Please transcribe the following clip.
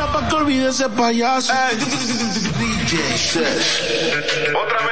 pa' que olvide ese payaso. DJ Sesh. Otra vez.